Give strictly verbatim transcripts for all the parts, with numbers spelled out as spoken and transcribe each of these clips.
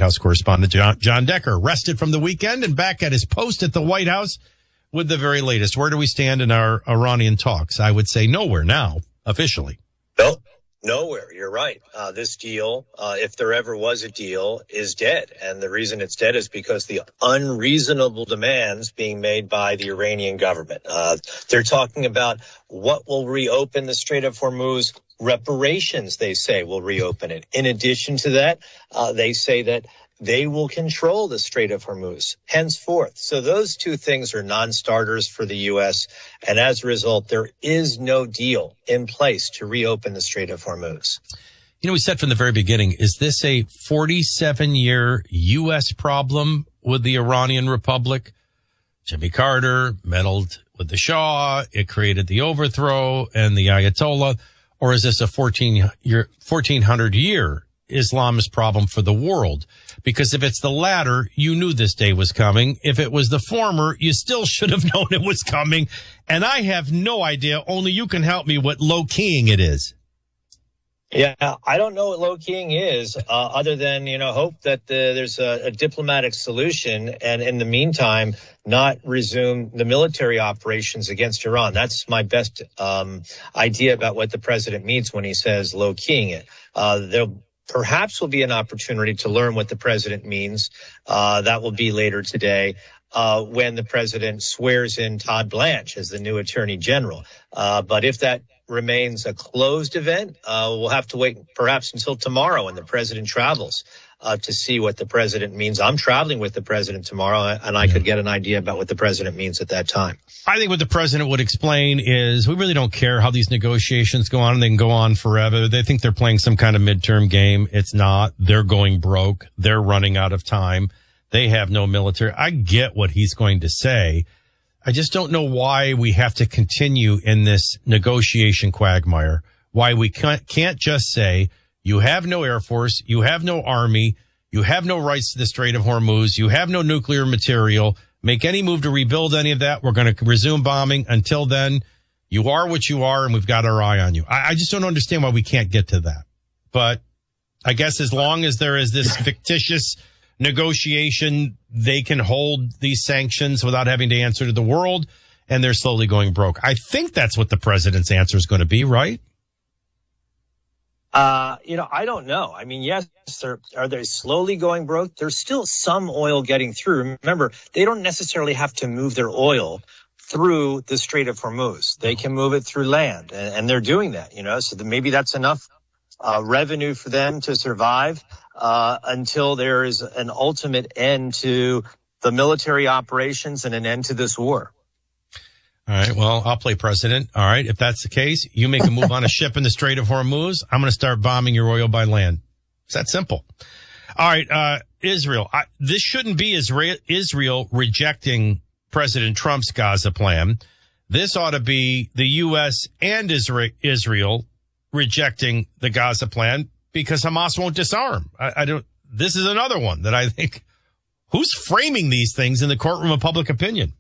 House correspondent John, John Decker, rested from the weekend and back at his post at the White House with the very latest. Where do we stand in our Iranian talks? I would say nowhere now, officially. Nope. Nowhere. You're right. Uh, this deal, uh, if there ever was a deal, is dead. And the reason it's dead is because the unreasonable demands being made by the Iranian government. Uh, they're talking about what will reopen the Strait of Hormuz. Reparations, they say, will reopen it. In addition to that, uh, they say that they will control the Strait of Hormuz henceforth. So those two things are non-starters for the U S. And as a result, there is no deal in place to reopen the Strait of Hormuz. You know, we said from the very beginning, is this a forty-seven year U S problem with the Iranian Republic? Jimmy Carter meddled with the Shah. It created the overthrow and the Ayatollah. Or is this a fourteen year, fourteen hundred year Islamist problem for the world? Because if it's the latter, you knew this day was coming. If it was the former, you still should have known it was coming. And I have no idea. Only you can help me what low-keying it is. Yeah, I don't know what low-keying is, uh, other than, you know, hope that the, there's a, a diplomatic solution and in the meantime, not resume the military operations against Iran. That's my best um, idea about what the president means when he says low-keying it. Uh, there'll Perhaps will be an opportunity to learn what the president means. Uh, that will be later today uh, when the president swears in Todd Blanche as the new attorney general. Uh, but if that remains a closed event, uh, we'll have to wait perhaps until tomorrow when the president travels uh, to see what the president means. I'm traveling with the president tomorrow, and I could get an idea about what the president means at that time. I think what the president would explain is we really don't care how these negotiations go on. They can go on forever. They think they're playing some kind of midterm game. It's not. They're going broke. They're running out of time. They have no military. I get what he's going to say. I just don't know why we have to continue in this negotiation quagmire, why we can't, can't just say you have no Air Force, you have no Army, you have no rights to the Strait of Hormuz, you have no nuclear material. Make any move to rebuild any of that. We're going to resume bombing. Until then, you are what you are, and we've got our eye on you. I, I just don't understand why we can't get to that. But I guess as long as there is this fictitious negotiation, they can hold these sanctions without having to answer to the world, and they're slowly going broke. I think that's what the president's answer is going to be, right? Uh, you know, I don't know. I mean, yes, they're, are they slowly going broke? There's still some oil getting through. Remember, they don't necessarily have to move their oil through the Strait of Hormuz. They can move it through land, and, and they're doing that, you know, so that maybe that's enough uh, revenue for them to survive uh, until there is an ultimate end to the military operations and an end to this war. All right. Well, I'll play president. All right. If that's the case, you make a move on a ship in the Strait of Hormuz. I'm going to start bombing your oil by land. It's that simple. All right. Uh, Israel. I, this shouldn't be Israel, Israel rejecting President Trump's Gaza plan. This ought to be the U S and Israel, Israel rejecting the Gaza plan because Hamas won't disarm. I, I don't, this is another one that I think who's framing these things in the courtroom of public opinion?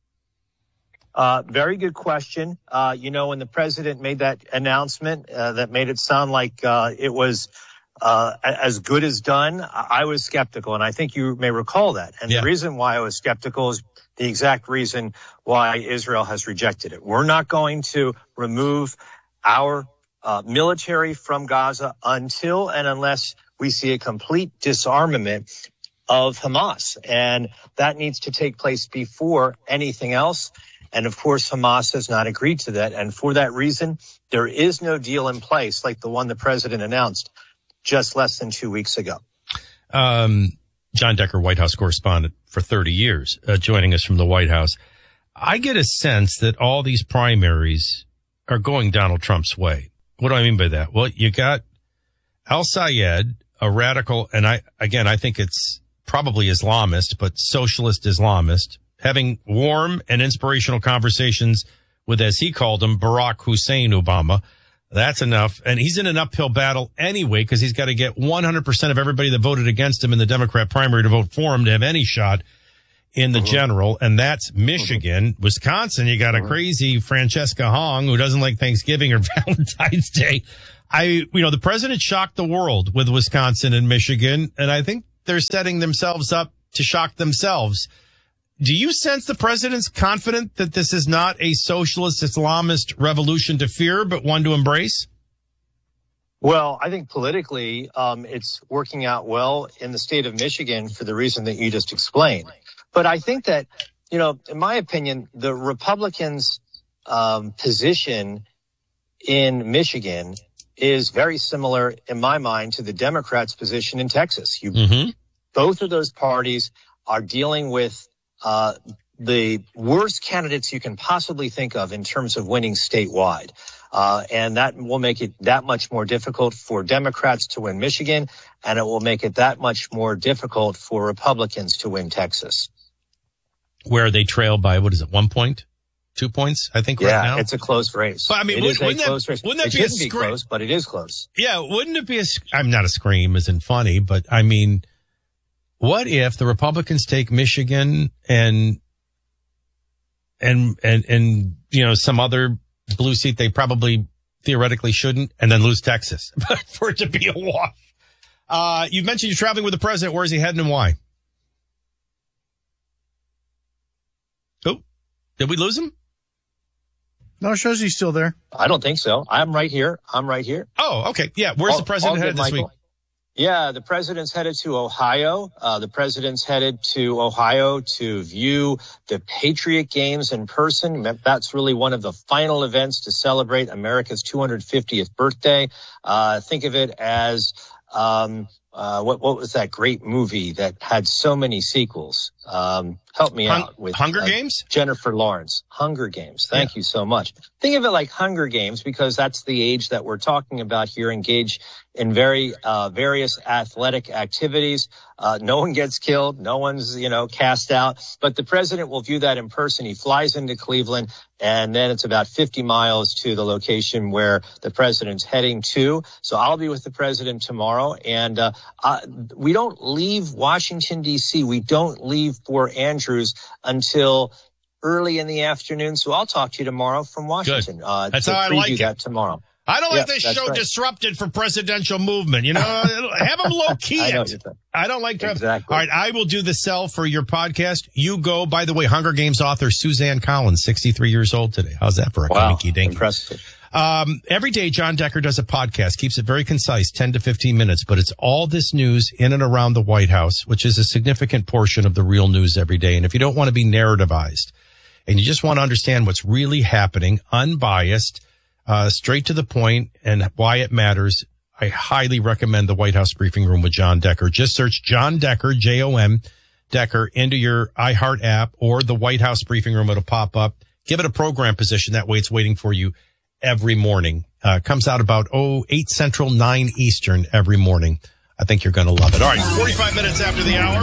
Uh, very good question. Uh, you know, when the president made that announcement, uh, that made it sound like, uh, it was, uh, as good as done, I was skeptical. And I think you may recall that. And yeah. The reason why I was skeptical is the exact reason why Israel has rejected it. We're not going to remove our, uh, military from Gaza until and unless we see a complete disarmament of Hamas. And that needs to take place before anything else. And of course, Hamas has not agreed to that. And for that reason, there is no deal in place like the one the president announced just less than two weeks ago. Um, John Decker, White House correspondent for thirty years, uh, joining us from the White House. I get a sense that all these primaries are going Donald Trump's way. What do I mean by that? Well, you got al-Sayed, a radical, and I, again, I think it's probably Islamist, but socialist Islamist, having warm and inspirational conversations with, as he called him, Barack Hussein Obama. That's enough. And he's in an uphill battle anyway, because he's got to get one hundred percent of everybody that voted against him in the Democrat primary to vote for him to have any shot in the uh-huh. general. And that's Michigan. Uh-huh. Wisconsin, you got a crazy Francesca Hong who doesn't like Thanksgiving or Valentine's Day. I, you know, the president shocked the world with Wisconsin and Michigan. And I think they're setting themselves up to shock themselves. Do you sense the president's confident that this is not a socialist Islamist revolution to fear, but one to embrace? Well, I think politically, um, it's working out well in the state of Michigan for the reason that you just explained. But I think that, you know, in my opinion, the Republicans' um, position in Michigan is very similar, in my mind, to the Democrats' position in Texas. You, mm-hmm. Both of those parties are dealing with uh, the worst candidates you can possibly think of in terms of winning statewide. Uh, and that will make it that much more difficult for Democrats to win Michigan, and it will make it that much more difficult for Republicans to win Texas. Where they trail by, what is it, one point? Two points, I think, yeah, right now? Yeah, it's a close race. But, I mean, it would, is a wouldn't, close that, race. wouldn't that it be a shouldn't be close, but it is close. Yeah, wouldn't it be a, I'm not a scream isn't funny, but I mean, what if the Republicans take Michigan and, and, and, and, you know, some other blue seat they probably theoretically shouldn't, and then lose Texas for it to be a wash. Uh, you mentioned you're traveling with the president. Where is he heading and why? Oh, did we lose him? No, it shows he's still there. I don't think so. I'm right here. I'm right here. Oh, okay. Yeah. Where's all, the president headed this Michael. week? Yeah, the president's headed to Ohio. Uh, the president's headed to Ohio to view the Patriot games in person. That's really one of the final events to celebrate America's two hundred fiftieth birthday. Uh, think of it as, um, uh, what, what was that great movie that had so many sequels? Um, help me Hun- out with Hunger uh, Games? Jennifer Lawrence. Hunger Games. Thank yeah. you so much. Think of it like Hunger Games because that's the age that we're talking about here. Engage in very, uh, various athletic activities. Uh, no one gets killed. No one's, you know, cast out, but the president will view that in person. He flies into Cleveland and then it's about fifty miles to the location where the president's heading to. So I'll be with the president tomorrow. And, uh, uh we don't leave Washington, D C. We don't leave Fort Andrews until early in the afternoon. So I'll talk to you tomorrow from Washington. Good. Uh, that's to how I like it. That tomorrow. I don't like yep, this show right. disrupted for presidential movement. You know, have them low key I, it. I don't like to. Exactly. All right. I will do the sell for your podcast. You go, by the way, Hunger Games author Suzanne Collins, sixty-three years old today. How's that for a wow, coinky dink? Impressive. Um, every day John Decker does a podcast, keeps it very concise, ten to fifteen minutes, but it's all this news in and around the White House, which is a significant portion of the real news every day. And if you don't want to be narrativized and you just want to understand what's really happening, unbiased, Uh, straight to the point and why it matters, I highly recommend the White House Briefing Room with John Decker. Just search John Decker, J O M, Decker, into your iHeart app or the White House Briefing Room. It'll pop up. Give it a program position. That way it's waiting for you every morning. Uh, comes out about, oh, eight Central, nine Eastern every morning. I think you're going to love it. All right, forty-five minutes after the hour.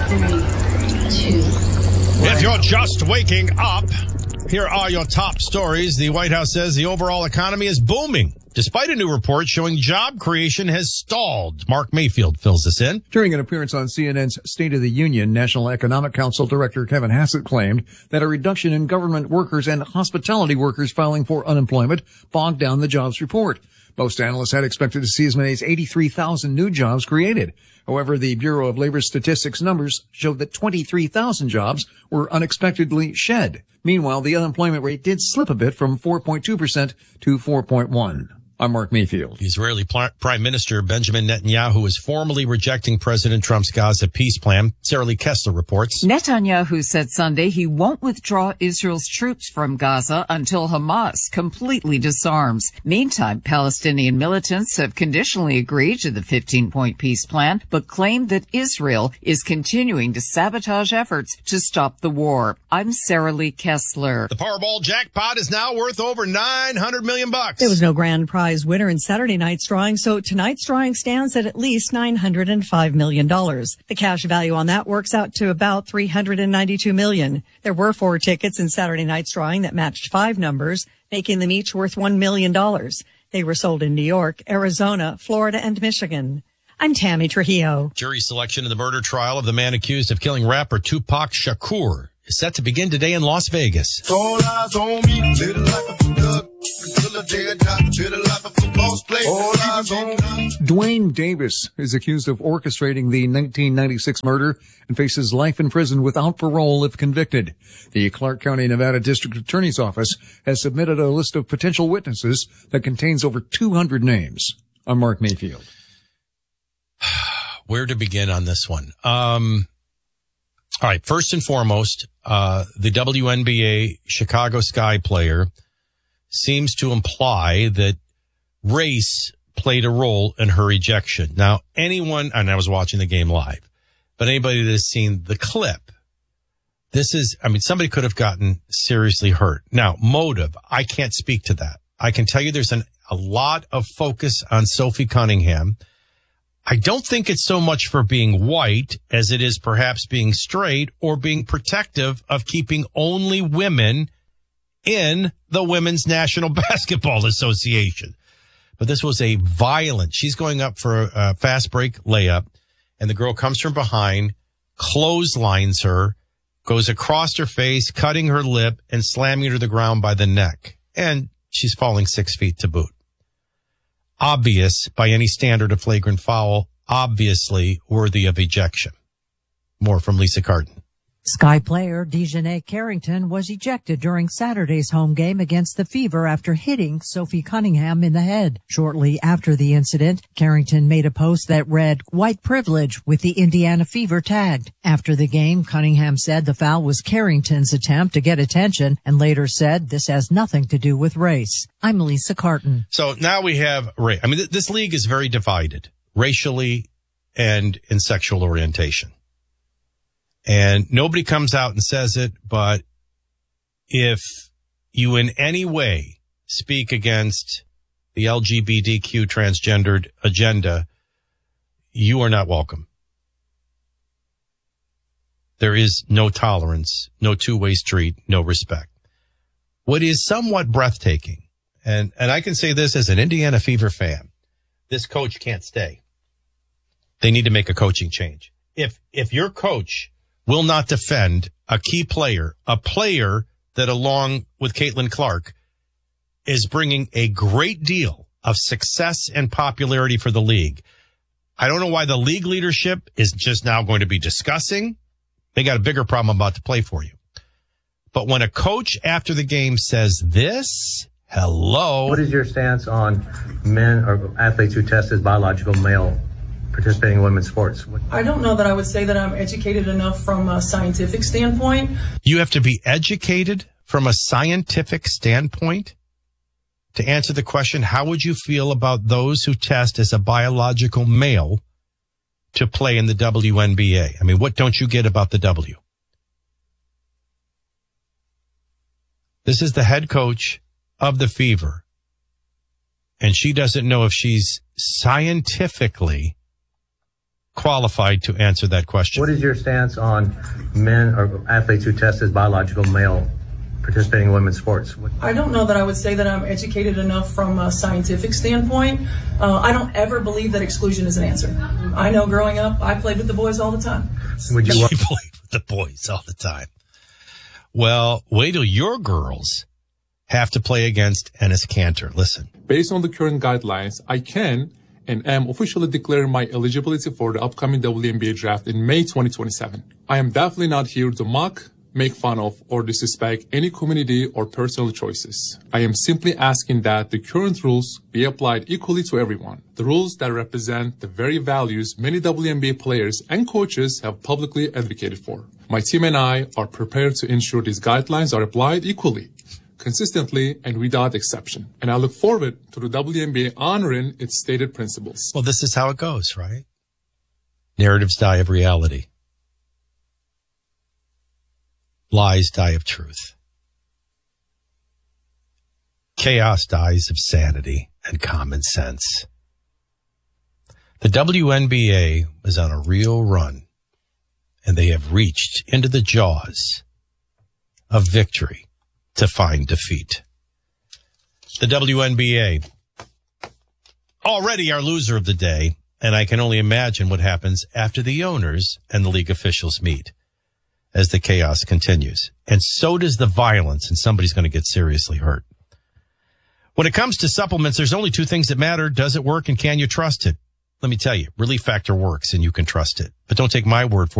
Three, two, if you're just waking up, here are your top stories. The White House says the overall economy is booming, despite a new report showing job creation has stalled. Mark Mayfield fills us in. During an appearance on C N N's State of the Union, National Economic Council Director Kevin Hassett claimed that a reduction in government workers and hospitality workers filing for unemployment bogged down the jobs report. Most analysts had expected to see as many as eighty-three thousand new jobs created. However, the Bureau of Labor Statistics numbers showed that twenty-three thousand jobs were unexpectedly shed. Meanwhile, the unemployment rate did slip a bit from four point two percent to four point one. I'm Mark Mayfield. Israeli Prime Minister Benjamin Netanyahu is formally rejecting President Trump's Gaza peace plan. Sarah Lee Kessler reports. Netanyahu said Sunday he won't withdraw Israel's troops from Gaza until Hamas completely disarms. Meantime, Palestinian militants have conditionally agreed to the fifteen-point peace plan, but claim that Israel is continuing to sabotage efforts to stop the war. I'm Sarah Lee Kessler. The Powerball jackpot is now worth over nine hundred million bucks. There was no grand prize winner in Saturday night's drawing, so tonight's drawing stands at at least nine hundred five million dollars. The cash value on that works out to about three hundred ninety-two million dollars. There were four tickets in Saturday night's drawing that matched five numbers, making them each worth one million dollars. They were sold in New York, Arizona, Florida, and Michigan. I'm Tammy Trujillo. Jury selection in the murder trial of the man accused of killing rapper Tupac Shakur is set to begin today in Las Vegas. All eyes on me, little like a thug, until the day I die, little like a football. Dwayne Davis is accused of orchestrating the nineteen ninety-six murder and faces life in prison without parole if convicted. The Clark County, Nevada District Attorney's Office has submitted a list of potential witnesses that contains over two hundred names. I'm Mark Mayfield. Where to begin on this one? Um, all right. First and foremost, uh, the W N B A Chicago Sky player seems to imply that race played a role in her ejection. Now, anyone, and I was watching the game live, but anybody that has seen the clip, this is, I mean, somebody could have gotten seriously hurt. Now, motive, I can't speak to that. I can tell you there's an, a lot of focus on Sophie Cunningham. I don't think it's so much for being white as it is perhaps being straight or being protective of keeping only women in the Women's National Basketball Association. But this was a violent, she's going up for a fast break layup, and the girl comes from behind, clotheslines her, goes across her face, cutting her lip and slamming her to the ground by the neck. And she's falling six feet to boot. Obvious by any standard of flagrant foul, obviously worthy of ejection. More from Lisa Carden. Sky player Dejanay Carrington was ejected during Saturday's home game against the Fever after hitting Sophie Cunningham in the head. Shortly after the incident, Carrington made a post that read, "White privilege," with the Indiana Fever tagged. After the game, Cunningham said the foul was Carrington's attempt to get attention and later said this has nothing to do with race. I'm Lisa Carton. So now we have race. I mean, th- this league is very divided racially and in sexual orientation. And nobody comes out and says it, but if you in any way speak against the L G B T Q transgendered agenda, you are not welcome. There is no tolerance, no two-way street, no respect. What is somewhat breathtaking, and, and I can say this as an Indiana Fever fan, this coach can't stay. They need to make a coaching change. If, if your coach will not defend a key player, a player that along with Caitlin Clark is bringing a great deal of success and popularity for the league. I don't know why the league leadership is just now going to be discussing. They got a bigger problem about to play for you. But when a coach after the game says this, hello. What is your stance on men or athletes who test as biological male participating in women's sports? I don't know that I would say that I'm educated enough from a scientific standpoint. You have to be educated from a scientific standpoint to answer the question, how would you feel about those who test as a biological male to play in the W N B A? I mean, what don't you get about the W? This is the head coach of the Fever, and she doesn't know if she's scientifically qualified to answer that question. What is your stance on men or athletes who test as biological male participating in women's sports? I don't know that I would say that I'm educated enough from a scientific standpoint. Uh, I don't ever believe that exclusion is an answer. I know growing up, I played with the boys all the time. Would you play with the boys all the time? Well, wait till your girls have to play against Enes Kanter. Listen. Based on the current guidelines, I can and am officially declaring my eligibility for the upcoming W N B A draft in May twenty twenty-seven. I am definitely not here to mock, make fun of, or disrespect any community or personal choices. I am simply asking that the current rules be applied equally to everyone. The rules that represent the very values many W N B A players and coaches have publicly advocated for. My team and I are prepared to ensure these guidelines are applied equally, consistently, and without exception. And I look forward to the W N B A honoring its stated principles. Well, this is how it goes, right? Narratives die of reality. Lies die of truth. Chaos dies of sanity and common sense. The W N B A was on a real run, and they have reached into the jaws of victory to find defeat. The W N B A, already our loser of the day, and I can only imagine what happens after the owners and the league officials meet as the chaos continues. And so does the violence, and somebody's going to get seriously hurt. When it comes to supplements, there's only two things that matter. Does it work and can you trust it? Let me tell you, Relief Factor works and you can trust it. But don't take my word for it.